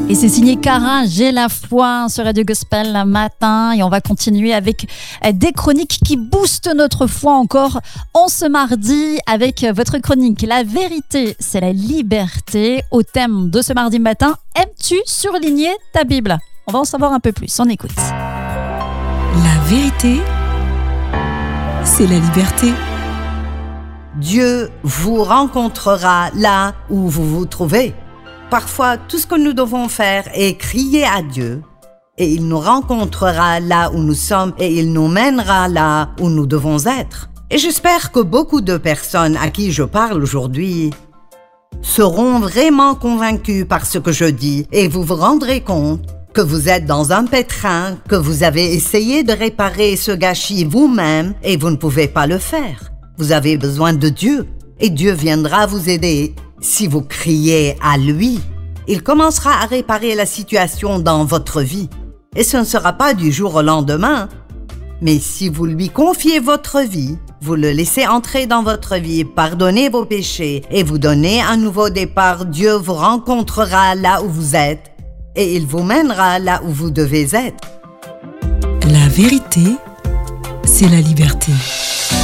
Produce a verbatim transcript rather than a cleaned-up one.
Et c'est signé Cara, J'ai la foi sur Radio Gospel la matin. Et on va continuer avec des chroniques qui boostent notre foi encore en ce mardi avec votre chronique. La vérité, c'est la liberté. Au thème de ce mardi matin, aimes-tu surligner ta Bible? On va en savoir un peu plus. On écoute. La vérité, c'est la liberté. Dieu vous rencontrera là où vous vous trouvez. Parfois, tout ce que nous devons faire est crier à Dieu et il nous rencontrera là où nous sommes et il nous mènera là où nous devons être. Et j'espère que beaucoup de personnes à qui je parle aujourd'hui seront vraiment convaincus par ce que je dis et vous vous rendrez compte que vous êtes dans un pétrin, que vous avez essayé de réparer ce gâchis vous-même et vous ne pouvez pas le faire. Vous avez besoin de Dieu et Dieu viendra vous aider. Si vous criez à lui, il commencera à réparer la situation dans votre vie. Et ce ne sera pas du jour au lendemain. Mais si vous lui confiez votre vie, vous le laissez entrer dans votre vie, pardonnez vos péchés et vous donnez un nouveau départ, Dieu vous rencontrera là où vous êtes et il vous mènera là où vous devez être. La vérité, c'est la liberté.